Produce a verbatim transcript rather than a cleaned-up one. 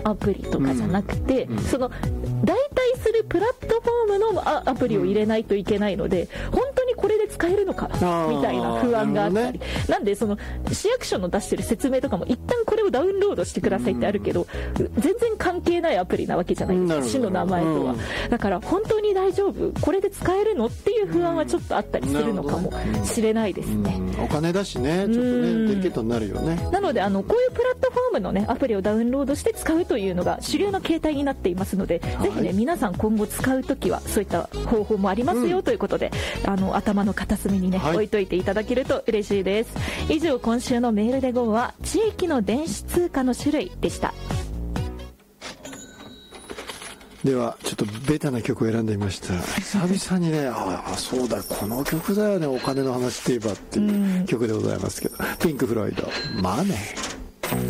アプリとかじゃなくて、うんうん、その代替するプラットフォームのアプリを入れないといけないので、本当にこれで使えるのかみたいな不安があったり、ね、なんでその市役所の出してる説明とかも一旦これをダウンロードしてくださいってあるけど、うん、全然関係ないアプリなわけじゃないですか、市の名前とは、うん、だから本当に大丈夫、これで使えるのっていう不安はちょっとあったりするのかもしれないですね、 うん、お金だしね、ちょっとねデリケートになるよね。 なのであのこういうプラットフォームのねアプリをダウンロードして使うというのが主流の形態になっていますので、はい、ぜひね皆さん今後使うときはそういった方法もありますよということで、うん、あの頭の片隅にね、はい、置いといていただけると嬉しいです。以上今週のメールで ゴー は地域の電子通貨の種類でした。 ではちょっとベタな曲を選んでみました。久々にねああそうだこの曲だよね、お金の話って言えばっていう曲でございますけど、ピンク・フロイドマネー。